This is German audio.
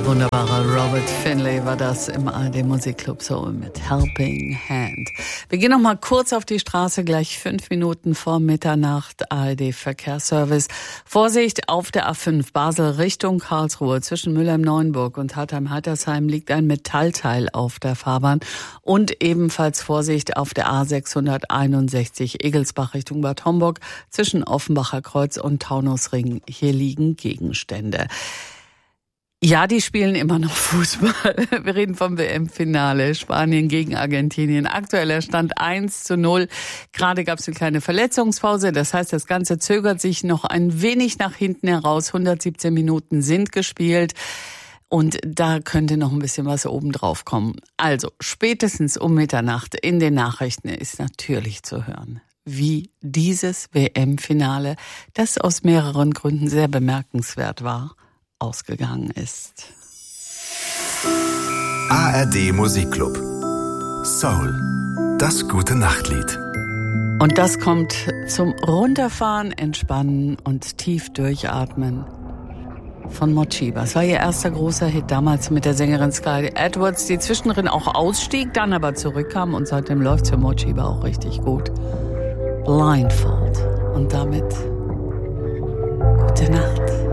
Der wunderbare Robert Finlay war das im ARD Musikclub Soul mit Helping Hand. Wir gehen noch mal kurz auf die Straße, gleich 5 Minuten vor Mitternacht. ARD Verkehrsservice. Vorsicht auf der A5 Basel Richtung Karlsruhe. Zwischen Mülheim-Neuenburg und Hartheim-Hattersheim liegt ein Metallteil auf der Fahrbahn. Und ebenfalls Vorsicht auf der A661 Egelsbach Richtung Bad Homburg. Zwischen Offenbacher Kreuz und Taunusring. Hier liegen Gegenstände. Ja, die spielen immer noch Fußball. Wir reden vom WM-Finale. Spanien gegen Argentinien. Aktueller Stand 1:0. Gerade gab es eine kleine Verletzungspause. Das heißt, das Ganze zögert sich noch ein wenig nach hinten heraus. 117 Minuten sind gespielt. Und da könnte noch ein bisschen was obendrauf kommen. Also, spätestens um Mitternacht in den Nachrichten ist natürlich zu hören, wie dieses WM-Finale, das aus mehreren Gründen sehr bemerkenswert war, ausgegangen ist. ARD Musikclub Soul, das gute Nachtlied. Und das kommt zum Runterfahren, Entspannen und tief durchatmen von Mochiba. Es war ihr erster großer Hit damals mit der Sängerin Sky Edwards, die zwischendrin auch ausstieg, dann aber zurückkam und seitdem läuft's für Mochiba auch richtig gut. Blindfold. Und damit gute Nacht.